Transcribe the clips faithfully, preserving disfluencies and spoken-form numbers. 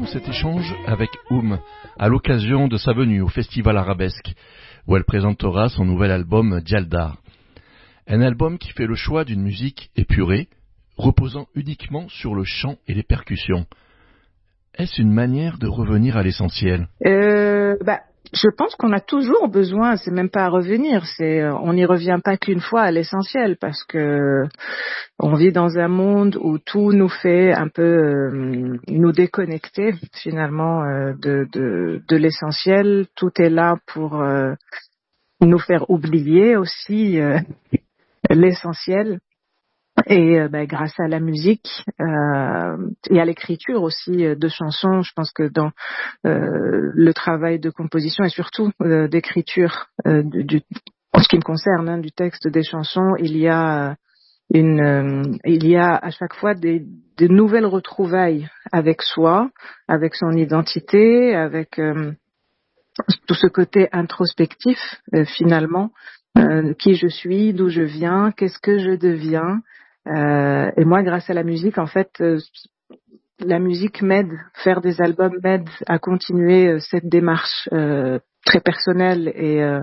cet échange avec Oum, à l'occasion de sa venue au Festival Arabesque, où elle présentera son nouvel album Dialdar. Un album qui fait le choix d'une musique épurée, reposant uniquement sur le chant et les percussions. Est-ce une manière de revenir à l'essentiel ? euh, bah, Je pense qu'on a toujours besoin, c'est même pas à revenir, c'est, on n'y revient pas qu'une fois à l'essentiel, parce que on vit dans un monde où tout nous fait un peu euh, nous déconnecter finalement euh, de, de, de l'essentiel. Tout est là pour euh, nous faire oublier aussi euh, l'essentiel. Et euh, bah, grâce à la musique euh, et à l'écriture aussi euh, de chansons, je pense que dans euh, le travail de composition et surtout euh, d'écriture, euh, du, du, en ce qui me concerne, hein, du texte des chansons, il y a une, euh, il y a à chaque fois des, des nouvelles retrouvailles avec soi, avec son identité, avec euh, tout ce côté introspectif euh, finalement, euh, qui je suis, d'où je viens, qu'est-ce que je deviens. Euh, et moi, grâce à la musique, en fait, euh, la musique m'aide, faire des albums m'aide à continuer euh, cette démarche euh, très personnelle et euh,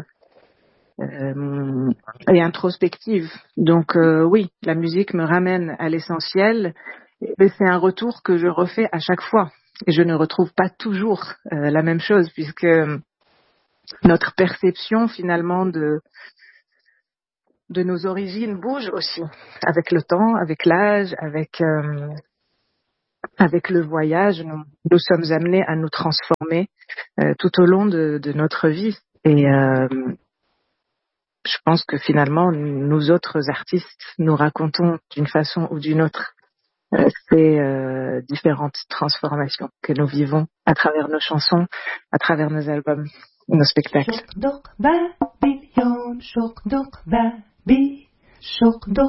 euh, et introspective. Donc euh, oui, la musique me ramène à l'essentiel, mais c'est un retour que je refais à chaque fois. Et je ne retrouve pas toujours euh, la même chose, puisque notre perception finalement de de nos origines bouge aussi avec le temps, avec l'âge, avec euh, avec le voyage. Nous, nous sommes amenés à nous transformer euh, tout au long de, de notre vie. Et euh, je pense que finalement, nous autres artistes, nous racontons d'une façon ou d'une autre euh, ces euh, différentes transformations que nous vivons à travers nos chansons, à travers nos albums, nos spectacles.